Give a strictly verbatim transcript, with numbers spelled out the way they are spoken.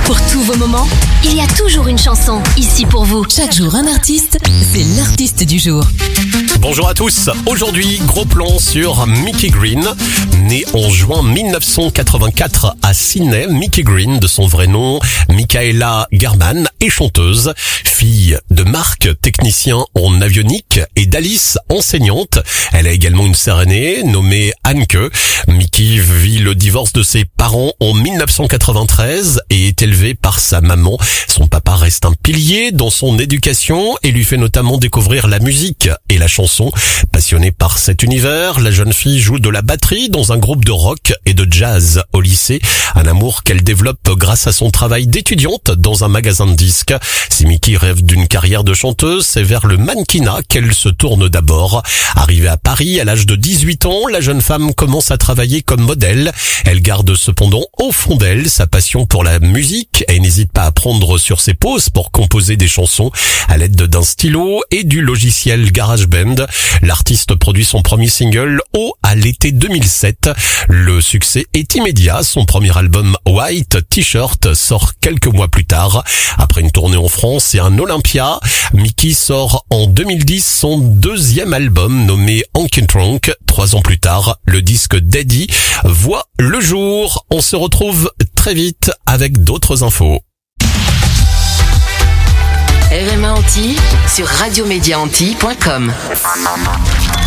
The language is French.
Pour tous vos moments, il y a toujours une chanson ici pour vous. Chaque jour un artiste, c'est l'artiste du jour. Bonjour à tous, aujourd'hui gros plan sur Mickey Green. Née en juin mille neuf cent quatre-vingt-quatre à Sydney, Mickey Green, de son vrai nom, Michaela German, est chanteuse. Fille de Marc, technicien en avionique, et d'Alice, enseignante. Elle a également une sœur aînée nommée Anneke. Mickey vit le divorce de ses parents en mille neuf cent quatre-vingt-treize et est élevée par sa maman. Son papa reste un pilier dans son éducation et lui fait notamment découvrir la musique et la chanson. Passionnée par cet univers, la jeune fille joue de la batterie dans un groupe de rock et de jazz au lycée. Un amour qu'elle développe grâce à son travail d'étudiante dans un magasin de disques. Si Mickey rêve d'une carrière de chanteuse, c'est vers le mannequinat qu'elle se tourne d'abord. Arrivée à Paris à l'âge de dix-huit ans, la jeune femme commence à travailler comme modèle. Elle garde cependant au fond d'elle sa passion pour la musique et n'hésite pas à prendre sur ses pauses pour composer des chansons à l'aide d'un stylo et du logiciel GarageBand. L'artiste produit son premier single au à l'été deux mille sept. Le succès est immédiat. Son premier album White T-shirt sort quelques mois plus tard. Après une tournée en France et un Olympia, Mickey sort en deux mille dix son deuxième album nommé Honky Tonk. Trois ans plus tard, le disque Daddy voit le jour. On se retrouve très vite avec d'autres infos. R M A Antilles sur radio média antilles point com.